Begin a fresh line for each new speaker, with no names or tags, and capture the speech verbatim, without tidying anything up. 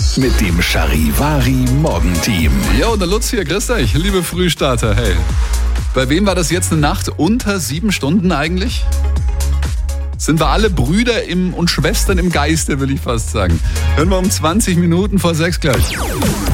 mit dem Charivari Morgenteam.
Jo, der Lutz hier, grüßt euch, liebe Frühstarter, hey. Bei wem war das jetzt eine Nacht unter sieben Stunden eigentlich? Sind wir alle Brüder im und Schwestern im Geiste, will ich fast sagen. Hören wir um zwanzig Minuten vor sechs gleich.